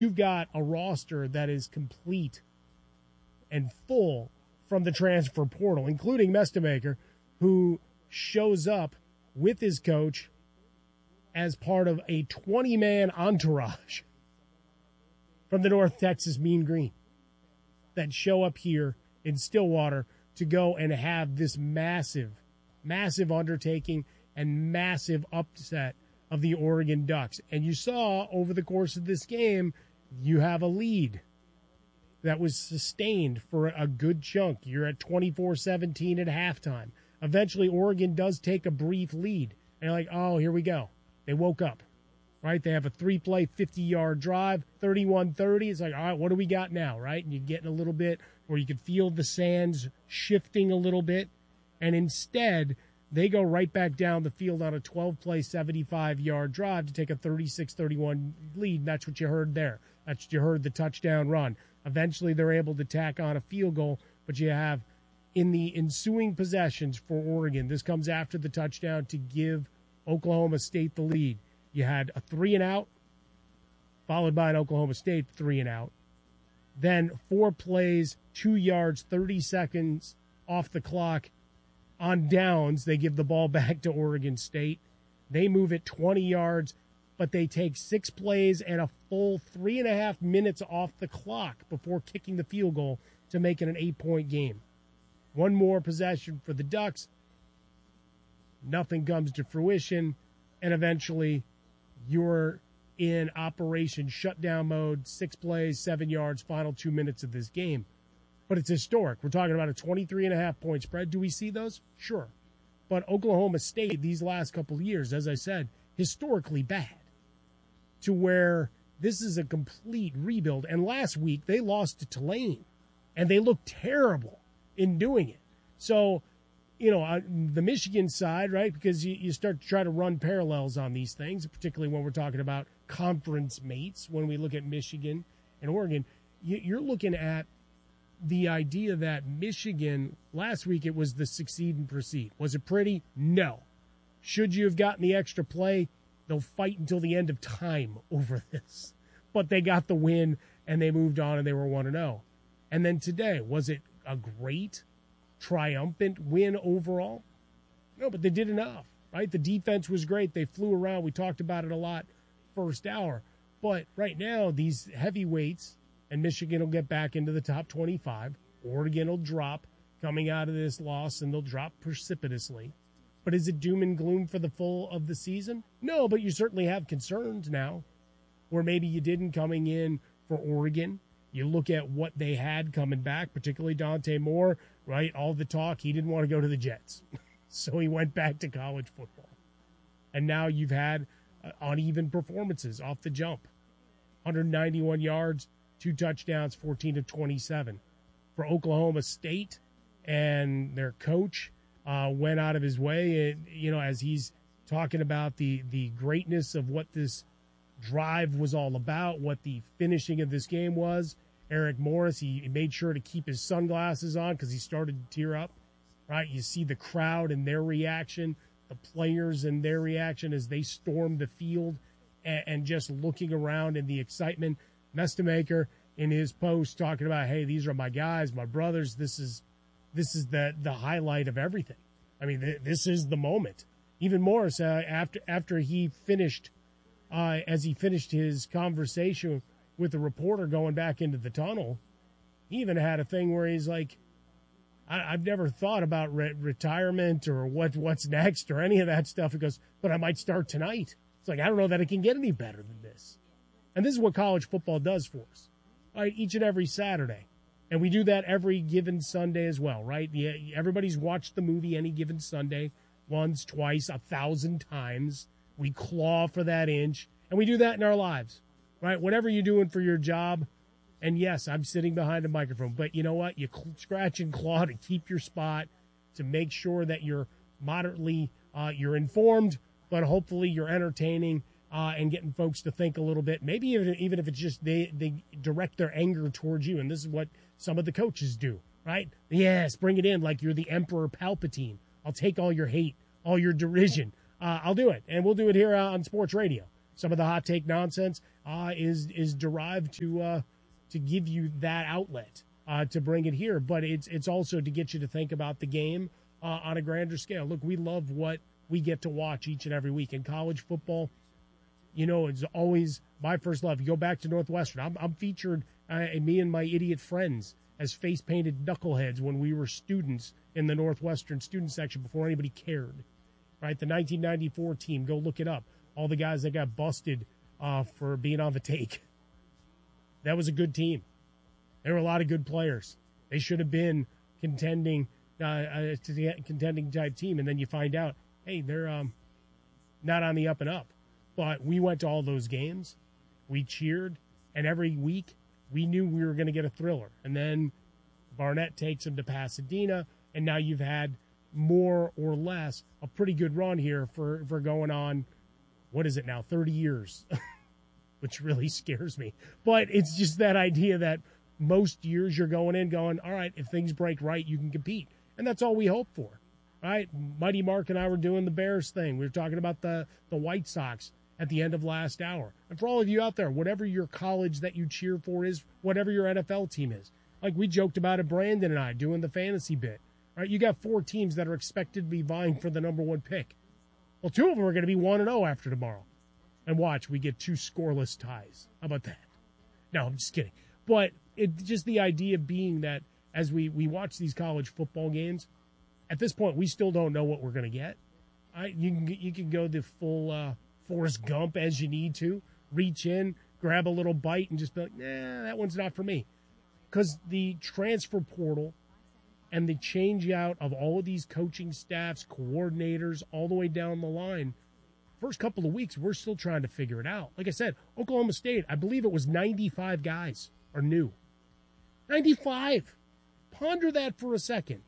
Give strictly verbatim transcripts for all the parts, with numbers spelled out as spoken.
you've got a roster that is complete and full from the transfer portal, including Mestemaker, who shows up with his coach as part of a twenty-man entourage from the North Texas Mean Green that show up here in Stillwater to go and have this massive, massive undertaking and massive upset of the Oregon Ducks. And you saw over the course of this game, you have a lead that was sustained for a good chunk. You're at twenty-four seventeen at halftime. Eventually, Oregon does take a brief lead. And you're like, oh, here we go. They woke up, right? They have a three-play, fifty-yard drive, thirty-one thirty. It's like, all right, what do we got now, right? And you're getting a little bit where you can feel the sands shifting a little bit. And instead, they go right back down the field on a twelve-play, seventy-five-yard drive to take a thirty-six thirty-one lead. And that's what you heard there. That's what you heard, the touchdown run. Eventually, they're able to tack on a field goal, but you have in the ensuing possessions for Oregon, this comes after the touchdown to give Oklahoma State the lead. You had a three and out, followed by an Oklahoma State three and out. Then four plays, two yards, thirty seconds off the clock on downs. They give the ball back to Oregon State. They move it twenty yards, but they take six plays and a full three and a half minutes off the clock before kicking the field goal to make it an eight-point game. One more possession for the Ducks. Nothing comes to fruition, and eventually you're in operation shutdown mode, six plays, seven yards, final two minutes of this game. But it's historic. We're talking about a twenty-three and a half point spread. Do we see those? Sure. But Oklahoma State, these last couple of years, as I said, historically bad, to where this is a complete rebuild. And last week they lost to Tulane, and they looked terrible in doing it. So, you know, on the Michigan side, right, because you, you start to try to run parallels on these things, particularly when we're talking about conference mates, when we look at Michigan and Oregon, you, you're looking at the idea that Michigan, last week it was the succeed and proceed. Was it pretty? No. Should you have gotten the extra play? They'll fight until the end of time over this. But they got the win, and they moved on, and they were one and oh. And then today, was it a great, triumphant win overall? No, but they did enough, right? The defense was great. They flew around. We talked about it a lot first hour. But right now, these heavyweights, and Michigan will get back into the top twenty-five. Oregon will drop coming out of this loss, and they'll drop precipitously. But is it doom and gloom for the full of the season? No, but you certainly have concerns now, where maybe you didn't coming in for Oregon. You look at what they had coming back, particularly Dante Moore, right? All the talk, he didn't want to go to the Jets. So he went back to college football. And now you've had uh, uneven performances off the jump. one hundred ninety-one yards, two touchdowns, fourteen of twenty-seven. For Oklahoma State, and their coach uh, went out of his way, and, you know, as he's talking about the, the greatness of what this drive was all about, what the finishing of this game was. Eric Morris, he made sure to keep his sunglasses on because he started to tear up, right? You see the crowd and their reaction, the players and their reaction as they stormed the field, and, and just looking around in the excitement. Mestemaker in his post talking about, hey, these are my guys, my brothers. This is this is the, the highlight of everything. I mean, th- this is the moment. Even Morris, uh, after after he finished Uh, as he finished his conversation with the reporter going back into the tunnel, he even had a thing where he's like, I- I've never thought about re- retirement or what what's next or any of that stuff. He goes, but I might start tonight. It's like, I don't know that it can get any better than this. And this is what college football does for us, right? Each and every Saturday. And we do that every given Sunday as well, right? Yeah, everybody's watched the movie Any Given Sunday once, twice, a thousand times. We claw for that inch, and we do that in our lives, right? Whatever you're doing for your job, and yes, I'm sitting behind a microphone, but you know what? You cl- scratch and claw to keep your spot, to make sure that you're moderately, uh, you're informed, but hopefully you're entertaining uh, and getting folks to think a little bit. Maybe even, even if it's just they, they direct their anger towards you, and this is what some of the coaches do, right? Yes, bring it in like you're the Emperor Palpatine. I'll take all your hate, all your derision. Uh, I'll do it, and we'll do it here uh, on sports radio. some of the hot take nonsense uh, is is derived to uh, to give you that outlet uh, to bring it here. But it's it's also to get you to think about the game uh, on a grander scale. Look, we love what we get to watch each and every week in college football. You know, it's always my first love. You go back to Northwestern. I'm, I'm featured, uh, me and my idiot friends, as face-painted knuckleheads when we were students in the Northwestern student section before anybody cared. Right? The nineteen ninety-four team, go look it up. All the guys that got busted uh, for being on the take. That was a good team. There were a lot of good players. They should have been contending, uh, uh, to the contending type team, and then you find out, hey, they're um, not on the up and up. But we went to all those games. We cheered, and every week we knew we were going to get a thriller. And then Barnett takes him to Pasadena, and now you've had more or less a pretty good run here for, for going on, what is it now, thirty years, which really scares me. But it's just that idea that most years you're going in going, all right, if things break right, you can compete. And that's all we hope for, right? Mighty Mark and I were doing the Bears thing. We were talking about the, the White Sox at the end of last hour. And for all of you out there, whatever your college that you cheer for is, whatever your N F L team is. Like we joked about it, Brandon and I, doing the fantasy bit. Right? You got four teams that are expected to be vying for the number one pick. Well, two of them are going to be one and oh after tomorrow. And watch, we get two scoreless ties. How about that? No, I'm just kidding. But it just the idea being that as we, we watch these college football games, at this point, we still don't know what we're going to get. Right? You can you can go the full uh, Forrest Gump as you need to, reach in, grab a little bite, and just be like, nah, that one's not for me. Because the transfer portal and the change out of all of these coaching staffs, coordinators, all the way down the line, first couple of weeks, we're still trying to figure it out. Like I said, Oklahoma State, I believe it was ninety-five guys are new. ninety-five. Ponder that for a second.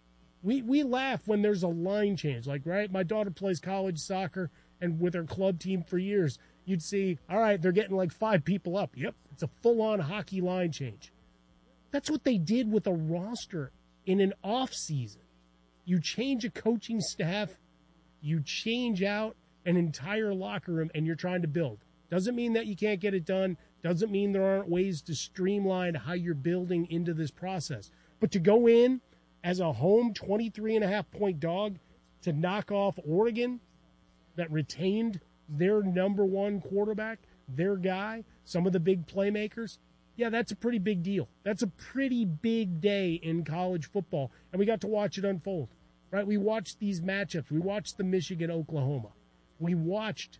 We we laugh when there's a line change. Like, right, my daughter plays college soccer, and with her club team for years, you'd see, all right, they're getting like five people up. Yep, it's a full-on hockey line change. That's what they did with a roster in an off season. You change a coaching staff, you change out an entire locker room, and you're trying to build. Doesn't mean that you can't get it done. Doesn't mean there aren't ways to streamline how you're building into this process. But to go in as a home twenty-three and a half point dog to knock off Oregon that retained their number one quarterback, their guy, some of the big playmakers, yeah, that's a pretty big deal. That's a pretty big day in college football, and we got to watch it unfold, right? We watched these matchups. We watched the Michigan-Oklahoma. We watched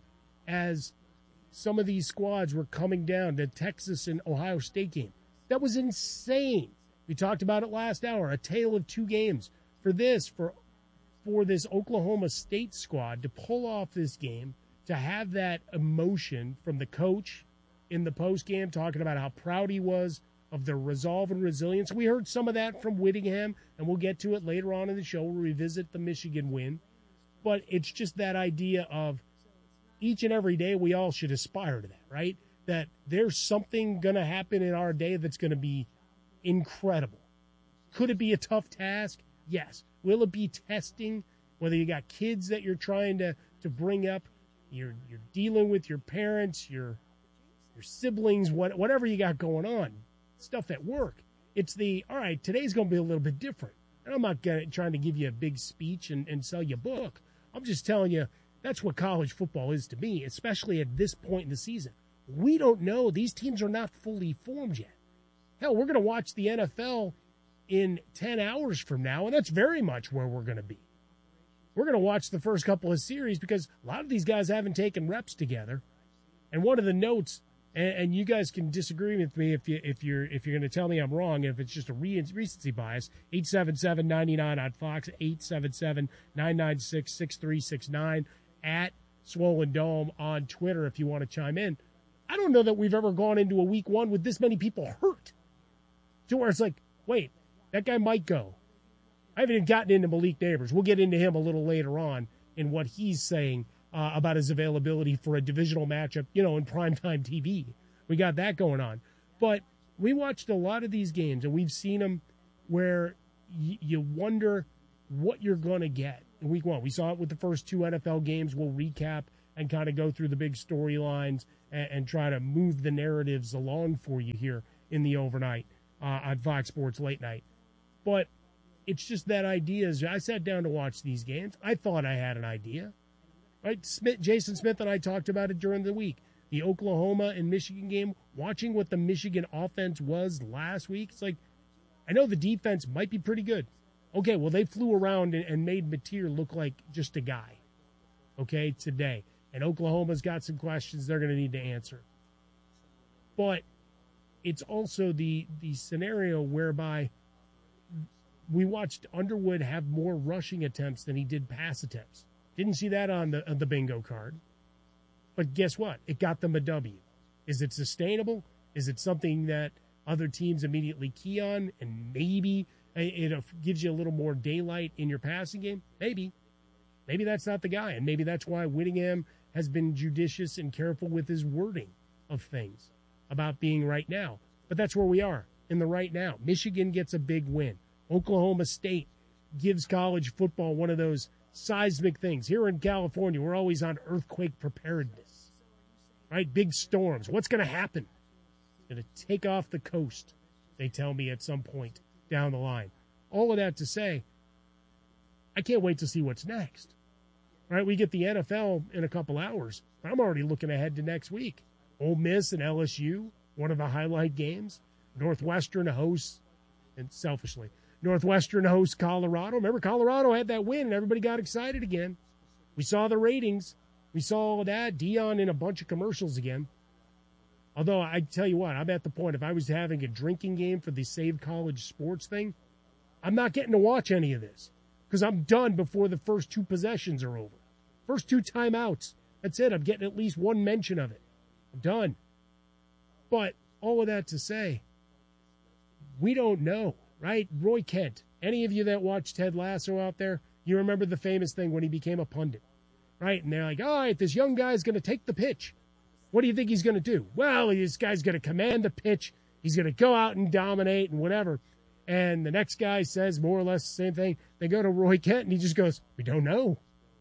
as some of these squads were coming down, the Texas and Ohio State game. That was insane. We talked about it last hour, a tale of two games. For this, for for this Oklahoma State squad to pull off this game, to have that emotion from the coach in the postgame talking about how proud he was of their resolve and resilience. We heard some of that from Whittingham, and we'll get to it later on in the show. We'll revisit the Michigan win. But it's just that idea of each and every day we all should aspire to that, right? That there's something going to happen in our day that's going to be incredible. Could it be a tough task? Yes. Will it be testing? Whether you got kids that you're trying to, to bring up, you're you're dealing with your parents, your your siblings, what, whatever you got going on, stuff at work. It's the, all right, today's going to be a little bit different. And I'm not gonna, trying to give you a big speech and, and sell you a book. I'm just telling you that's what college football is to me, especially at this point in the season. We don't know. These teams are not fully formed yet. Hell, we're going to watch the N F L in ten hours from now, and that's very much where we're going to be. We're going to watch the first couple of series because a lot of these guys haven't taken reps together. And one of the notes, and, and you guys can disagree with me if you if you're if you're going to tell me I'm wrong, if it's just a re- recency bias. eight seven seven, nine nine on Fox, eight seven seven, nine nine six, six three six nine at Swollen Dome on Twitter if you want to chime in. I don't know that we've ever gone into a week one with this many people hurt. To where it's like, wait, that guy might go. I haven't even gotten into Malik Neighbors. We'll get into him a little later on in what he's saying uh, about his availability for a divisional matchup, you know, in primetime T V. We got that going on. But we watched a lot of these games, and we've seen them where y- you wonder what you're going to get in week one. We saw it with the first two N F L games. We'll recap and kind of go through the big storylines and, and try to move the narratives along for you here in the overnight uh, on Fox Sports Late Night. But it's just that idea. Is I sat down to watch these games. I thought I had an idea. Right? Smith, Jason Smith and I talked about it during the week. The Oklahoma and Michigan game, watching what the Michigan offense was last week, it's like, I know the defense might be pretty good. Okay, well, they flew around and, and made Mateer look like just a guy, okay, today. And Oklahoma's got some questions they're going to need to answer. But it's also the the scenario whereby we watched Underwood have more rushing attempts than he did pass attempts. Didn't see that on the on the bingo card. But guess what? It got them a W. Is it sustainable? Is it something that other teams immediately key on and maybe it gives you a little more daylight in your passing game? Maybe. Maybe that's not the guy, and maybe that's why Whittingham has been judicious and careful with his wording of things about being right now. But that's where we are, in the right now. Michigan gets a big win. Oklahoma State gives college football one of those seismic things. Here in California, we're always on earthquake preparedness, right? Big storms. What's going to happen? It's going to take off the coast, they tell me at some point down the line. All of that to say, I can't wait to see what's next. Right? We get the N F L in a couple hours. I'm already looking ahead to next week. Ole Miss and L S U, one of the highlight games. Northwestern hosts, and selfishly, Northwestern hosts Colorado. Remember, Colorado had that win, and everybody got excited again. We saw the ratings. We saw all that. Dion in a bunch of commercials again. Although, I tell you what, I'm at the point, if I was having a drinking game for the Save College Sports thing, I'm not getting to watch any of this because I'm done before the first two possessions are over. First two timeouts. That's it. I'm getting at least one mention of it. I'm done. But all of that to say, we don't know, right? Roy Kent, any of you that watch Ted Lasso out there, you remember the famous thing when he became a pundit, right? And they're like, all right, this young guy's going to take the pitch. What do you think he's going to do? Well, this guy's going to command the pitch. He's going to go out and dominate and whatever. And the next guy says more or less the same thing. They go to Roy Kent, and he just goes, we don't know.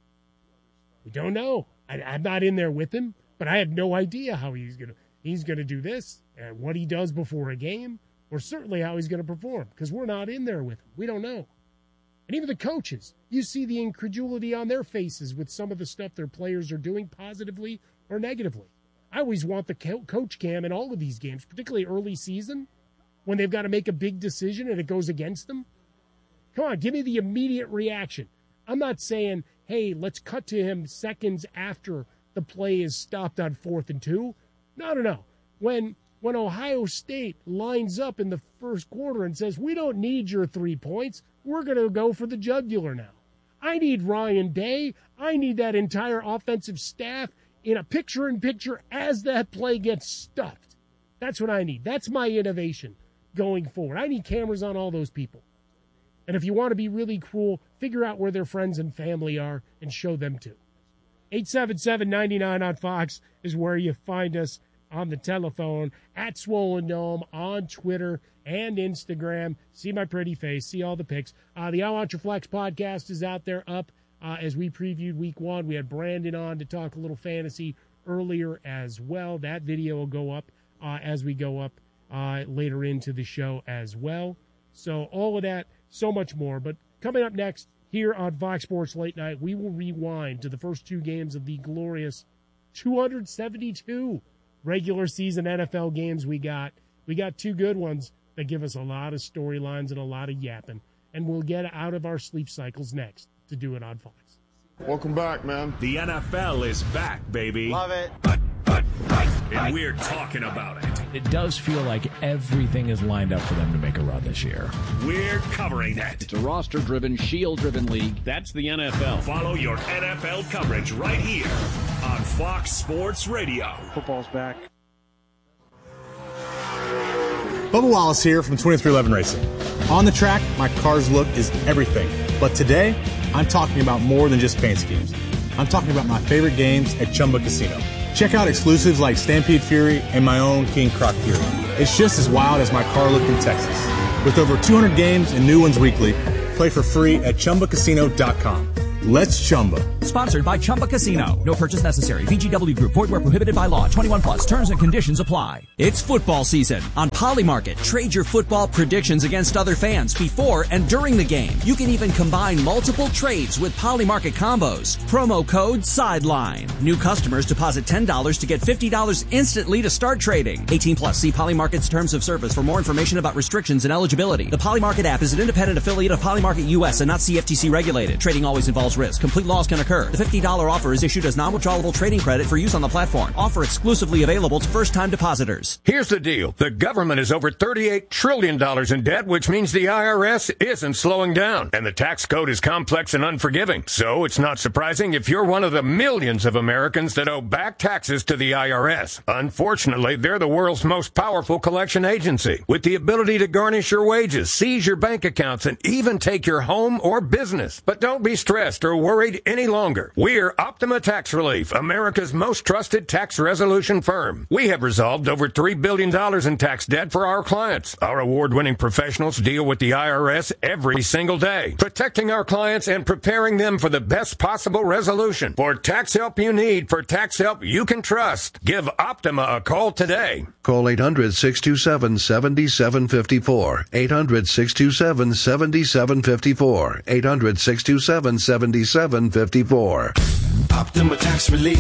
We don't know. I, I'm not in there with him, but I have no idea how he's going to he's going to do this and what he does before a game, or certainly how he's going to perform, because we're not in there with him. We don't know. And even the coaches, you see the incredulity on their faces with some of the stuff their players are doing positively or negatively. I always want the co- coach cam in all of these games, particularly early season, when they've got to make a big decision and it goes against them. Come on, give me the immediate reaction. I'm not saying, hey, let's cut to him seconds after the play is stopped on fourth and two. No, no, no. When when Ohio State lines up in the first quarter and says, we don't need your three points, we're going to go for the jugular now. I need Ryan Day. I need that entire offensive staff in a picture-in-picture as that play gets stuffed. That's what I need. That's my innovation going forward. I need cameras on all those people. And if you want to be really cruel, figure out where their friends and family are and show them too. eight seven seven, nine nine on Fox is where you find us on the telephone, at Swollen Dome, on Twitter and Instagram. See my pretty face, see all the pics. Uh, the I Want Your Flex podcast is out there, up uh, as we previewed week one. We had Brandon on to talk a little fantasy earlier as well. That video will go up uh, as we go up uh, later into the show as well. So all of that, so much more. But coming up next here on Fox Sports Late Night, we will rewind to the first two games of the glorious two hundred seventy-two regular season N F L games we got. We got two good ones that give us a lot of storylines and a lot of yapping. And we'll get out of our sleep cycles next to do it on Fox. Welcome back, man. The N F L is back, baby. Love it. And we're talking about it. It does feel like everything is lined up for them to make a run this year. We're covering it. It's a roster-driven, shield-driven league. That's the N F L. Follow your N F L coverage right here on Fox Sports Radio. Football's back. Bubba Wallace here from twenty-three eleven Racing. On the track, my car's look is everything. But today, I'm talking about more than just paint schemes. I'm talking about my favorite games at Chumba Casino. Check out exclusives like Stampede Fury and my own King Croc Fury. It's just as wild as my car look in Texas. With over two hundred games and new ones weekly, play for free at Chumba Casino dot com. Let's Chumba. Sponsored by Chumba Casino. No purchase necessary. V G W Group. Void where prohibited by law. twenty-one plus. Terms and conditions apply. It's football season on Polymarket. Trade your football predictions against other fans before and during the game. You can even combine multiple trades with Polymarket combos. Promo code SIDELINE. New customers deposit ten dollars to get fifty dollars instantly to start trading. eighteen plus. See Polymarket's terms of service for more information about restrictions and eligibility. The Polymarket app is an independent affiliate of Polymarket U S and not C F T C regulated. Trading always involves risk. Complete loss can occur. The fifty dollars offer is issued as non-withdrawable trading credit for use on the platform. Offer exclusively available to first-time depositors. Here's the deal. The government is over thirty-eight trillion dollars in debt, which means the I R S isn't slowing down. And the tax code is complex and unforgiving. So it's not surprising if you're one of the millions of Americans that owe back taxes to the I R S. Unfortunately, they're the world's most powerful collection agency, with the ability to garnish your wages, seize your bank accounts, and even take your home or business. But don't be stressed or worried any longer. We're Optima Tax Relief, America's most trusted tax resolution firm. We have resolved over three billion dollars in tax debt for our clients. Our award-winning professionals deal with the I R S every single day, protecting our clients and preparing them for the best possible resolution. For tax help you need, for tax help you can trust, give Optima a call today. Call eight hundred, six two seven, seven seven five four. eight hundred, six two seven, seven seven five four. eight hundred, six two seven, seven seven five four. Optima Tax Relief.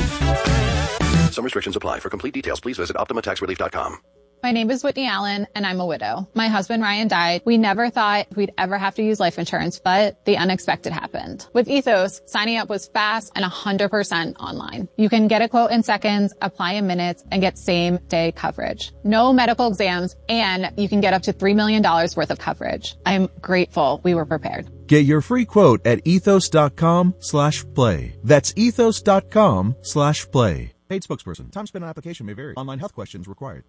Some restrictions apply. For complete details, please visit optima tax relief dot com. My name is Whitney Allen, and I'm a widow. My husband, Ryan, died. We never thought we'd ever have to use life insurance, but the unexpected happened. With Ethos, signing up was fast and one hundred percent online. You can get a quote in seconds, apply in minutes, and get same-day coverage. No medical exams, and you can get up to three million dollars worth of coverage. I'm grateful we were prepared. Get your free quote at ethos.com slash play. That's ethos.com slash play. Paid spokesperson. Time spent on application may vary. Online health questions required.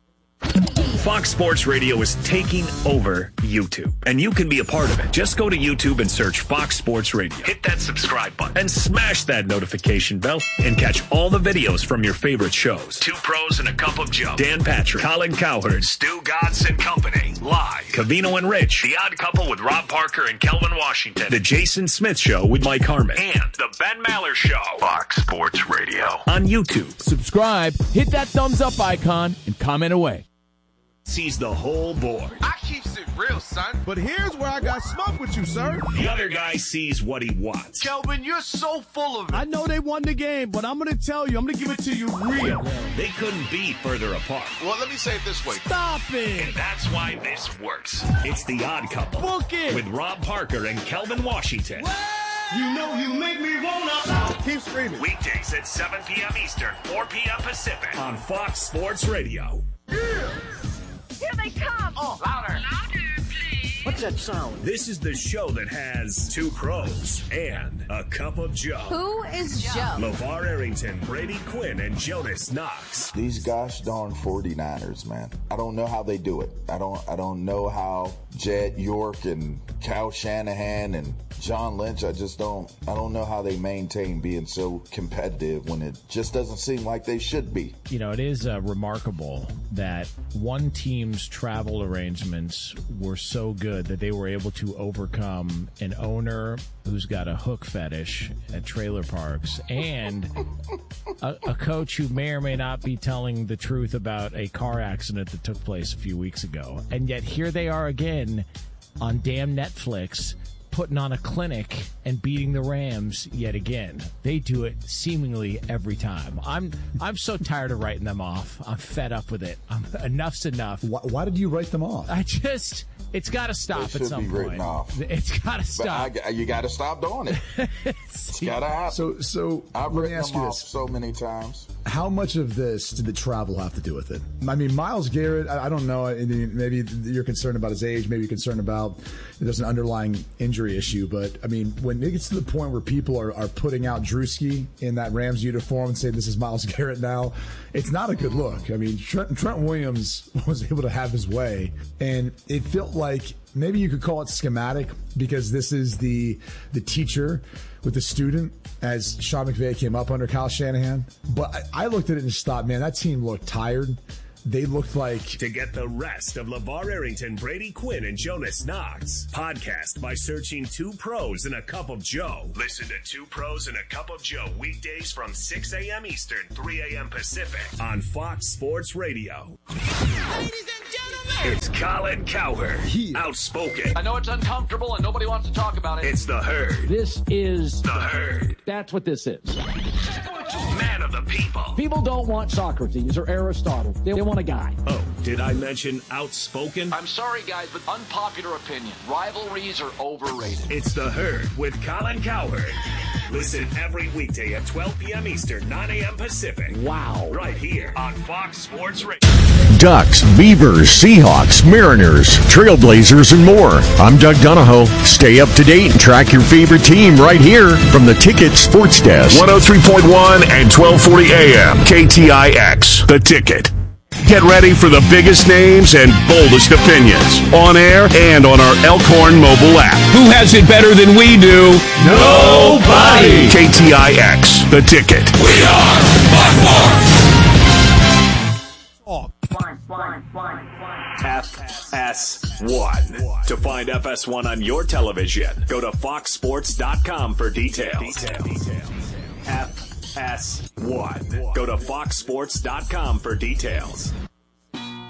Fox Sports Radio is taking over YouTube, and you can be a part of it. Just go to YouTube and search Fox Sports Radio. Hit that subscribe button and smash that notification bell and catch all the videos from your favorite shows. Two Pros and a Cup of Joe. Dan Patrick, Colin Cowherd, Stu Godson and Company. Live. Covino and Rich. The Odd Couple with Rob Parker and Kelvin Washington. The Jason Smith Show with Mike Harmon. And The Ben Maller Show. Fox Sports Radio. On YouTube. Subscribe, hit that thumbs up icon, and comment away. Sees the whole board. I keeps it real, son. But here's where I got smoke with you, sir. The other guy sees what he wants. Kelvin, you're so full of it. I know they won the game, but I'm going to tell you, I'm going to give it to you real. They couldn't be further apart. Well, let me say it this way. Stop it. And that's why this works. It's The Odd Couple. Book it. With Rob Parker and Kelvin Washington. What? You know you make me wanna. Keep screaming. Weekdays at seven p.m. Eastern, four p.m. Pacific on Fox Sports Radio. Yeah. Here they come! Oh, louder! Louder, please! What's that sound? This is the show that has two pros and a cup of Joe. Who is Joe? LeVar Arrington, Brady Quinn, and Jonas Knox. These gosh darn forty-niners, man. I don't know how they do it. I don't I don't know how Jed York and Kyle Shanahan and John Lynch, I just don't, I don't know how they maintain being so competitive when it just doesn't seem like they should be. You know, it is uh, remarkable that one team's travel arrangements were so good that they were able to overcome an owner who's got a hook fetish at trailer parks and a, a coach who may or may not be telling the truth about a car accident that took place a few weeks ago. And yet here they are again on damn Netflix, putting on a clinic and beating the Rams yet again. They do it seemingly every time. I'm I'm so tired of writing them off. I'm fed up with it. I'm, enough's enough. Why, why did you write them off? I just, it's got to stop They at should some be written point. off. It's got to stop. But I, you got to stop doing it. It's got to happen. So, so I've let me written ask them you off this. so many times. How much of this did the travel have to do with it? I mean, Myles Garrett, I, I don't know. I mean, maybe you're concerned about his age. Maybe you're concerned about there's an underlying injury issue. But, I mean, when it gets to the point where people are, are putting out Drewski in that Rams uniform and saying this is Myles Garrett now, it's not a good look. I mean, Trent, Trent Williams was able to have his way. And it felt like maybe you could call it schematic because this is the the teacher with the student as Sean McVay came up under Kyle Shanahan. But I, I looked at it and just thought, man, that team looked tired. they looked like. To get the rest of LeVar Arrington, Brady Quinn, and Jonas Knox, podcast by searching Two Pros and a Cup of Joe. Listen to Two Pros and a Cup of Joe weekdays from six a.m. Eastern, three a.m. Pacific on Fox Sports Radio. Ladies and gentlemen, it's Colin Cowherd, outspoken. I know it's uncomfortable and nobody wants to talk about it. It's the Herd. This is the Herd. That's what this is. Man of the people. People don't want Socrates or Aristotle. They want a guy. Oh, did I mention outspoken? I'm sorry, guys, but unpopular opinion. Rivalries are overrated. It's the Herd with Colin Cowherd. Listen every weekday at twelve p.m. Eastern, nine a.m. Pacific. Wow. Right here on Fox Sports Radio. Ducks, Beavers, Seahawks, Mariners, Trailblazers, and more. I'm Doug Donahoe. Stay up to date and track your favorite team right here from the Ticket Sports Desk. one oh three point one and twelve forty a.m. K T I X, The Ticket. Get ready for the biggest names and boldest opinions on air and on our Elkhorn mobile app. Who has it better than we do? Nobody. K T I X, The Ticket. We are F S one. To find F S one on your television, go to fox sports dot com for details. F S one. Go to fox sports dot com for details.